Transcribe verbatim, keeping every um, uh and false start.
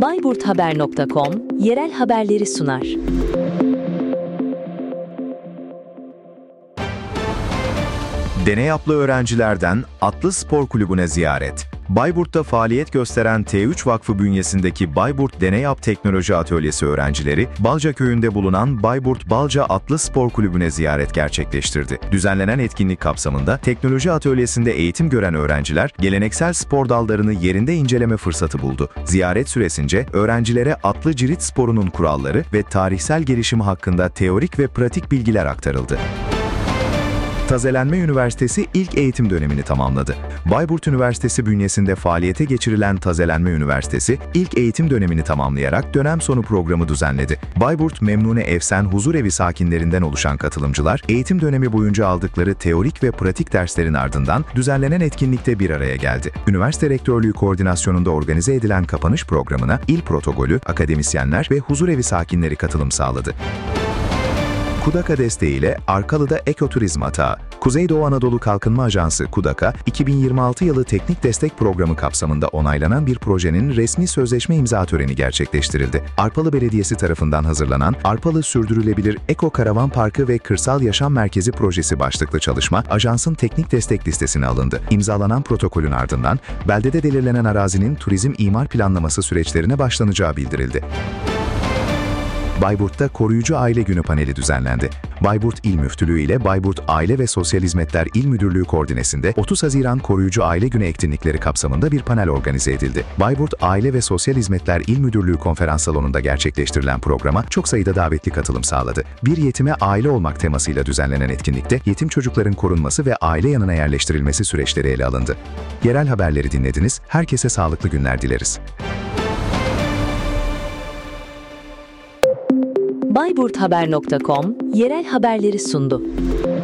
bayburthaber nokta com yerel haberleri sunar. Deneyaplı öğrencilerden Atlı Spor Kulübü'ne ziyaret. Bayburt'ta faaliyet gösteren T üç Vakfı bünyesindeki Bayburt Deneyap Teknoloji Atölyesi öğrencileri, Balca köyünde bulunan Bayburt Balca Atlı Spor Kulübü'ne ziyaret gerçekleştirdi. Düzenlenen etkinlik kapsamında teknoloji atölyesinde eğitim gören öğrenciler, geleneksel spor dallarını yerinde inceleme fırsatı buldu. Ziyaret süresince öğrencilere atlı cirit sporunun kuralları ve tarihsel gelişimi hakkında teorik ve pratik bilgiler aktarıldı. Tazelenme Üniversitesi ilk eğitim dönemini tamamladı. Bayburt Üniversitesi bünyesinde faaliyete geçirilen Tazelenme Üniversitesi, ilk eğitim dönemini tamamlayarak dönem sonu programı düzenledi. Bayburt Memnune Evsen Huzurevi sakinlerinden oluşan katılımcılar, eğitim dönemi boyunca aldıkları teorik ve pratik derslerin ardından düzenlenen etkinlikte bir araya geldi. Üniversite Rektörlüğü koordinasyonunda organize edilen kapanış programına il protokolü, akademisyenler ve huzurevi sakinleri katılım sağladı. KUDAKA desteğiyle Arkalı'da Ekoturizm Atağı, Kuzeydoğu Anadolu Kalkınma Ajansı KUDAKA, iki bin yirmi altı yılı teknik destek programı kapsamında onaylanan bir projenin resmi sözleşme imza töreni gerçekleştirildi. Arpalı Belediyesi tarafından hazırlanan Arpalı Sürdürülebilir Eko Karavan Parkı ve Kırsal Yaşam Merkezi projesi başlıklı çalışma, ajansın teknik destek listesine alındı. İmzalanan protokolün ardından, beldede belirlenen arazinin turizm imar planlaması süreçlerine başlanacağı bildirildi. Bayburt'ta Koruyucu Aile Günü paneli düzenlendi. Bayburt İl Müftülüğü ile Bayburt Aile ve Sosyal Hizmetler İl Müdürlüğü koordinesinde otuz Haziran Koruyucu Aile Günü etkinlikleri kapsamında bir panel organize edildi. Bayburt Aile ve Sosyal Hizmetler İl Müdürlüğü konferans salonunda gerçekleştirilen programa çok sayıda davetli katılım sağladı. Bir yetime aile olmak temasıyla düzenlenen etkinlikte yetim çocukların korunması ve aile yanına yerleştirilmesi süreçleri ele alındı. Yerel haberleri dinlediniz. Herkese sağlıklı günler dileriz. bayburthaber nokta com yerel haberleri sundu.